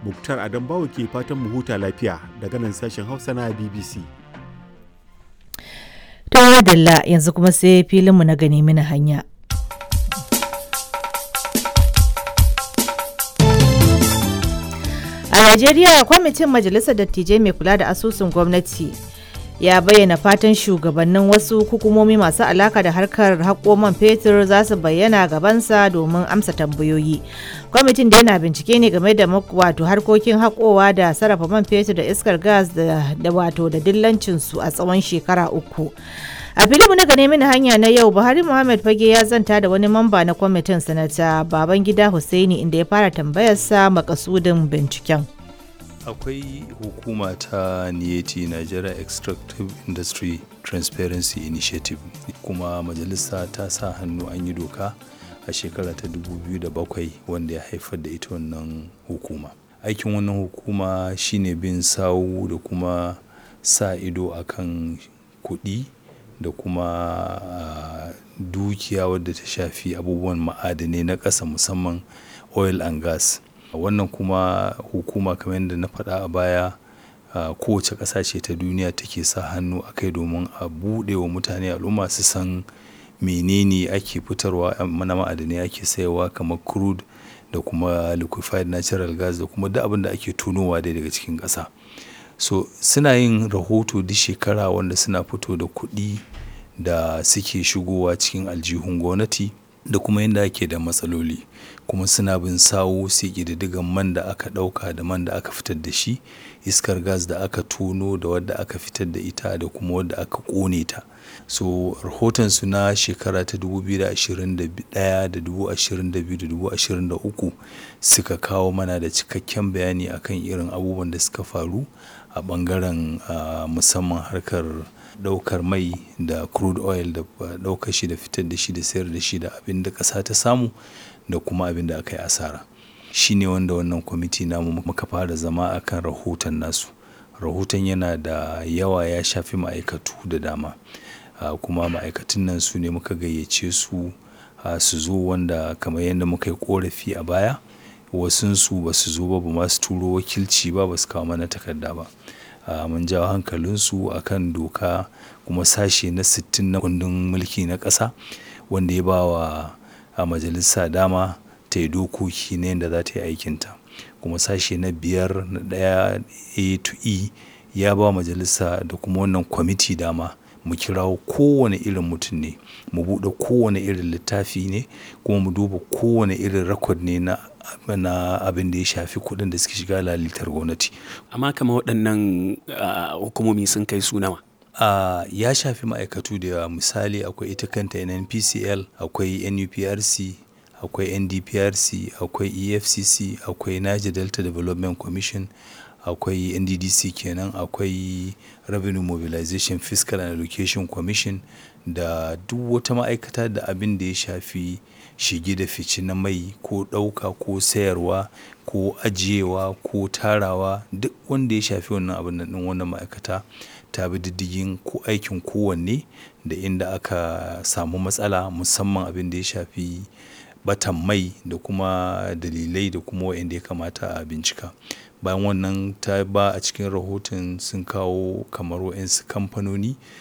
Muktar Adam Bawo ke fatan mu huta lafiya daga nan sashen Hausa na BBC. Ta dalla yanzu kuma sai filinmu na gani mini hanya. A Najeriya, kwamitin Majalisar Dattijai mai kula da asusun gwamnati ya bayyana fatan shugabannin wasu hukumomi masu alaka da harkar haƙo man fetur za su bayyana gabansa domin amsa tambayoyi. Kwamitin da yana bincike ne game da harkokin haƙowa da sarrafa man fetur da iskar gas da dillancinsu a tsawon shekara 3. A filimu na gane mini hanya na yau, Buhari Muhammad Fage ya zanta da wani mamba na kwamitin, Sanata Babangida Hussaini, inda ya fara tambayarsa makasudin binciken. Akwai hukuma ta NIETI, Nigeria Extractive Industry Transparency Initiative, kuma majalisa ta sa hannu an yi doka a shekara ta 2007 wanda ya haifar da ita wannan hukuma. Aikin wannan hukuma shine bin sawu da kuma sa ido akan kuɗi da kuma dukiya wadda ta shafi abubuwan ma'adanai na ƙasa, musamman oil and gas. Wannan kuma hukuma, kamar yadda na faɗa a baya, kowace ƙasa ce ta duniya take sa hannu a kai domin a buɗe wa mutane, al'umma su san menene ake fitarwa na ma'adanai ake sayarwa, kamar crude da kuma liquefied natural gas da kuma duk abin da ake tonowa dai daga cikin ƙasa. So suna yin rahoto duk shekara wanda suna fito da kuɗi da suke shigowa cikin aljihun gwamnati da kuma yadda ake da matsaloli, kuma suna bin sawu sai ƙididdigan man da aka ɗauka da man da aka fitar da shi, iskar gas da aka tono da wadda aka fitar da ita da kuma wadda aka ƙone ta. So rahotonsu na shekara ta 2021 da 2022 da 2023 suka kawo mana da cikakken bayani akan irin abubuwan da suka faru a ɓangaren musamman harkar ɗaukar mai da crude oil, da ɗaukar shi da fitar da shi da sayar da shi, da abin da ƙasa ta samu da kuma abin da aka yi asara. Shi ne wanda wannan kwamiti namu muka fara zama akan rahoton nasu. Rahoton yana da yawa, ya shafi ma'aikatu da dama, kuma ma'aikatan nan su ne muka gayyace su su zo, wanda kamar yadda muka yi ƙorafi a baya, wasunsu ba su zo ba ma su turo wakilci ba su kawo mana takarda ba. Mun jawo hankalinsu akan doka kuma sashe na 60 na kundin mulki na ƙasa, wanda ya ba wa majalisa dama ta yi dokoki na yadda za ta yi aikinta, kuma sashe na 5 na 1 A to E ya ba majalisa da kuma wannan kwamiti dama mu kirawo kowane irin mutum ne, mu buɗe kowane irin littafi ne, kuma mu duba kowane irin rekod ne na abin da ya shafi kuɗin da suke shiga lalitar gwamnati. Amma kama waɗannan hukumomi sun kai su nawa? Ya shafi ma'aikatu da yawa. Misali, akwai ita kanta NNPCL, akwai NUPRC, akwai NDPRC, akwai EFCC, akwai Niger Delta Development Commission, akwai NDDC kenan, akwai Revenue Mobilization Fiscal and Allocation Commission, da duk wata ma'aikata da abin da ya shafi shige da fice na mai, ko ɗauka ko sayarwa ko ajiyewa ko tarawa, duk wanda ya shafi wannan abin nan ɗin, wannan ma'aikata ta bi diddigin ko aikin kowanne da inda aka samu matsala, musamman abin da ya shafi batan mai da kuma dalilai da kuma wa'inda ya kamata a bincika. Bayan wannan, ta ba a cikin rahoton sun kawo kamar wa'insu kamfanoni